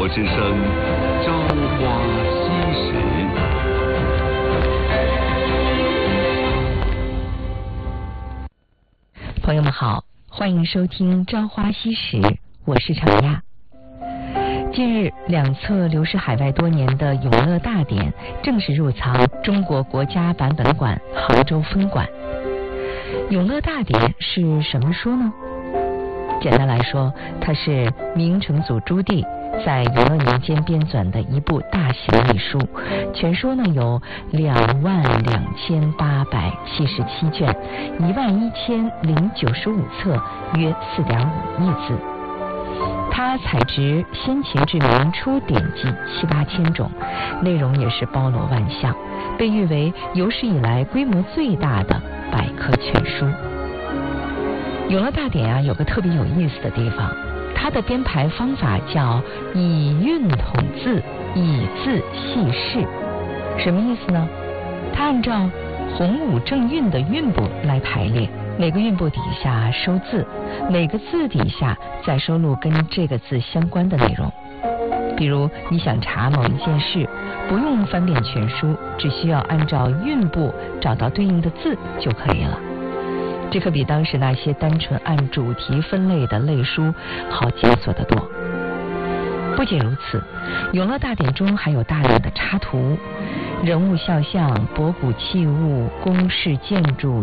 之声，朝花夕拾。 朋友们好，欢迎收听《朝花夕拾》，我是程亚。近日，两册流失海外多年的《永乐大典》正式入藏中国国家版本馆杭州分馆。《永乐大典》是什么书呢？简单来说，它是明成祖朱棣在永乐年间编纂的一部大型历书，全书呢有22877卷，11095册，约4.5亿字。它采植先秦至明初典籍7、8千种，内容也是包罗万象，被誉为有史以来规模最大的百科全书。永乐大典有个特别有意思的地方，它的编排方法叫以韵统字，以字细事。什么意思呢？它按照洪武正韵的韵部来排列，每个韵部底下收字，每个字底下再收录跟这个字相关的内容。比如你想查某一件事，不用翻遍全书，只需要按照韵部找到对应的字就可以了。这可比当时那些单纯按主题分类的类书好检索得多。不仅如此，永乐大典中还有大量的插图，人物肖像、博古器物、宫室建筑、